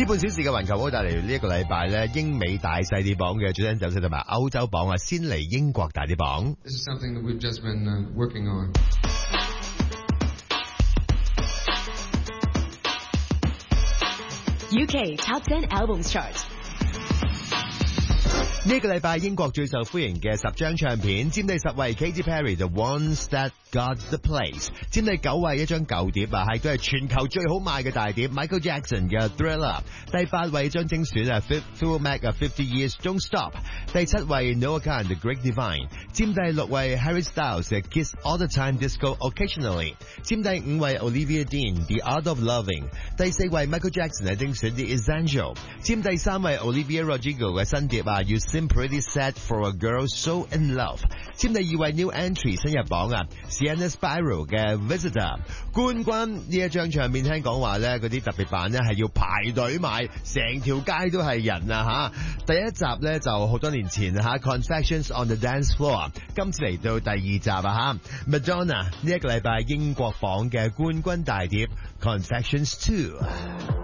呢半小時嘅環球好帶嚟呢一個禮拜咧，英美大細碟榜嘅最新走勢同埋歐洲榜啊，先嚟英國大碟榜。 This is something that we've just been working on. UK Top 10 Albums Chart。 呢個禮拜英國最受歡迎嘅10張唱片，佔第10位 Katy Perry 就 Ones That Got The Place， 佔第9位一張舊碟啊，係都係全球最好賣嘅大碟 Michael Jackson 嘅 Thriller， 第8位張精選啊 Fleetwood Mac 嘅 50 Years Don't Stop， 第7位 Noah Kahan 嘅 Great Divine， 佔第6位 Harry Styles 嘅 Kiss All The Time Disco Occasionally， 佔第5位 Olivia Dean The Art Of Loving， 第4位 Michael Jackson 嘅精選 The Essential， 佔第3位 Olivia Rodrigo 嘅新碟啊 You Seem Pretty Sad For A Girl So In Love， 佔第2位 New Entry 新入榜啊 Sienna Spiro 嘅 Visitor， 冠軍呢一張唱片聽講話咧，嗰啲特別版咧係要排隊買，成條街都係人啊吓！第一集咧就好多年前吓 Confessions on the Dance Floor， 今次嚟到第2集啊吓 Madonna 呢一個禮拜英國榜嘅冠軍大碟 Confessions 2。